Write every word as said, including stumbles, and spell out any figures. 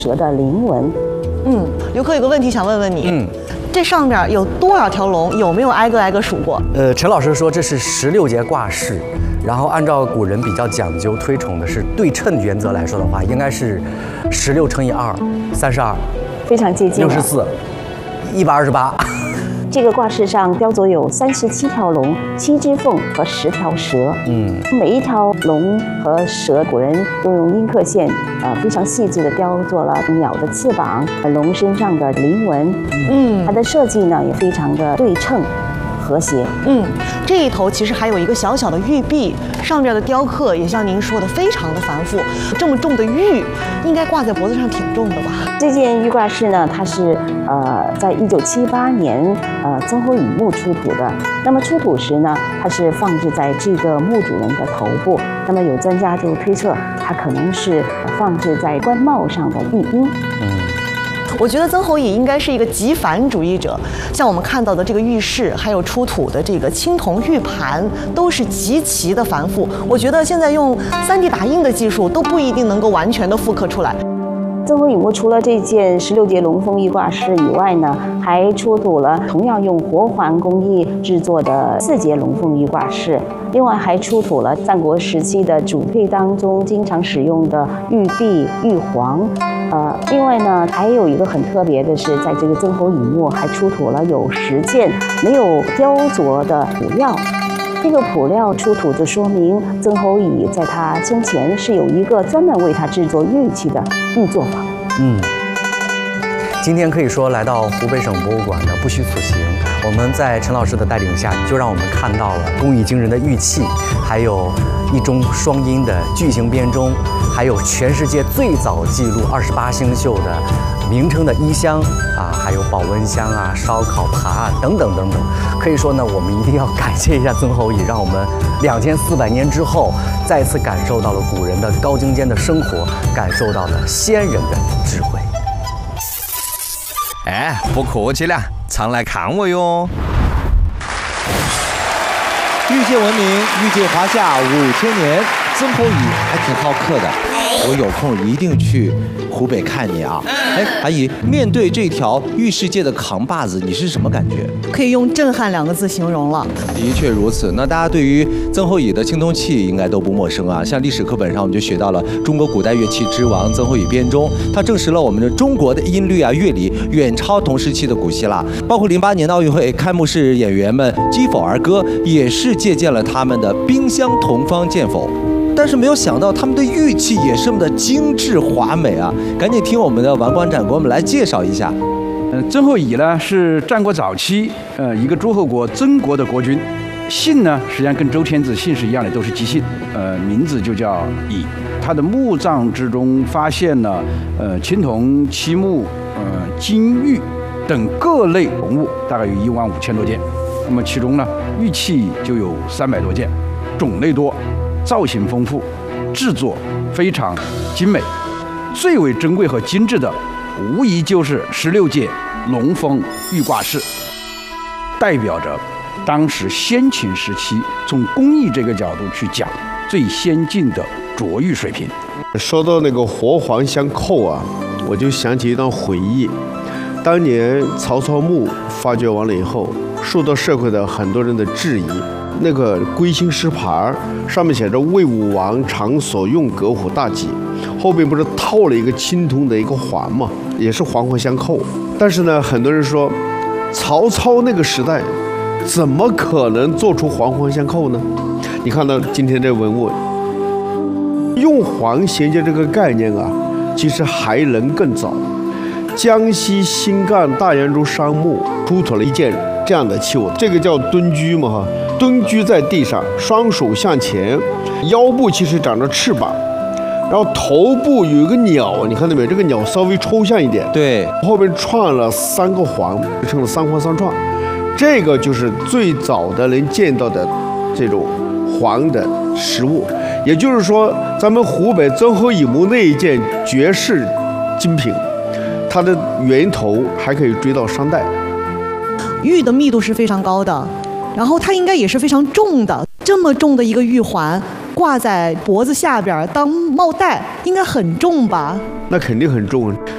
蛇的鳞纹。 嗯，刘科有个问题想问问你，嗯，这上面有多少条龙？有没有挨个挨个数过？ 呃，陈老师说这是十六节挂饰，然后按照古人比较讲究推崇的是对称原则来说的话，应该是十六乘以二，三十二， 非常接近。 六十四，一百二十八。 这个挂饰上雕琢有三十七条龙、七只凤和十条蛇。嗯，每一条龙和蛇，古人都用阴刻线，呃，非常细致的雕琢了鸟的翅膀、龙身上的鳞纹。嗯，它的设计呢也非常的对称。和谐。 嗯，这一头其实还有一个小小的玉璧，上面的雕刻也像您说的非常的繁复。这么重的玉，应该挂在脖子上挺重的吧？ 这件玉挂饰呢，它是呃在一九七八年呃曾侯乙墓出土的。那么出土时呢，它是放置在这个墓主人的头部。那么有专家就推测，它可能是放置在官帽上的玉缨。 嗯。我觉得曾侯乙应该是一个极繁主义者，像我们看到的这个玉饰，还有出土的这个青铜玉盘，都是极其的繁复。我觉得现在用 三 D 打印的技术都不一定能够完全的复刻出来。 曾侯乙墓除了这件十六节龙凤玉挂饰以外呢，还出土了同样用活环工艺制作的四节龙凤玉挂饰，另外还出土了战国时期的主配当中经常使用的玉璧、玉璜。呃，另外呢，还有一个很特别的是，在这个曾侯乙墓还出土了有十件没有雕琢的朴料。这个朴料出土就说明曾侯乙在他生前是有一个专门为他制作玉器的玉作坊。 嗯，今天可以说来到湖北省博物馆的不虚此行。我们在陈老师的带领下，就让我们看到了工艺惊人的玉器，还有一中双音的巨型编钟，还有全世界最早记录二十八星宿的名称的衣香啊，还有保温箱啊、烧烤盘啊等等等等。可以说呢，我们一定要感谢一下曾侯乙，让我们两千四百年之后再次感受到了古人的高精尖的生活，感受到了先人的智慧。 哎，不客气了，常来看我哟。 玉界文明，玉界华夏五千年，曾侯乙还挺好客的。我有空一定去湖北看你啊！哎，阿姨，面对这条玉世界的扛把子，你是什么感觉？ 可以用震撼两个字形容了。 的确如此。那大家对于曾侯乙的青铜器应该都不陌生啊，像历史课本上我们就学到了中国古代乐器之王曾侯乙编钟，它证实了我们的中国的音律啊乐理远超同时期的古希腊，包括零八年的奥运会开幕式演员们击否儿歌也是借鉴了他们的冰箱同方见否。但是没有想到他们的玉器也是这么的精致华美啊！赶紧听我们的王光展给我们来介绍一下。 呃，曾侯乙呢是战国早期呃一个诸侯国曾国的国君，姓呢实际上跟周天子姓是一样的，都是姬姓，呃名字就叫乙。他的墓葬之中发现了呃青铜漆木、呃金玉等各类文物，大概有一万五千多件。那么其中呢玉器就有三百多件，种类多。造型丰富，制作非常精美，最为珍贵和精致的，无疑就是十六件龙凤玉挂饰，代表着当时先秦时期从工艺这个角度去讲最先进的琢玉水平。 说到那个活环相扣啊，我就想起一段回忆。当年曹操墓发掘完了以后，受到社会的很多人的质疑。那个龟心石牌上面写着魏武王常所用隔虎大戟，后边不是套了一个青铜的一个环嘛，也是环环相扣。但是呢，很多人说曹操那个时代怎么可能做出环环相扣呢？你看到今天这文物，用环衔接这个概念啊，其实还能更早。江西新干大阳州山墓出土了一件这样的器物，这个叫蹲居嘛哈，蹲居在地上，双手向前，腰部其实长着翅膀，然后头部有一个鸟，你看到没有？这个鸟稍微抽象一点， 对， 后边串了三个环，成了三环三串，这个就是最早的能见到的这种环的实物。也就是说，咱们湖北曾侯乙墓那一件绝世精品，它的源头还可以追到商代。 玉的密度是非常高的，然后它应该也是非常重的。这么重的一个玉环挂在脖子下边当帽带，应该很重吧？ 那肯定很重。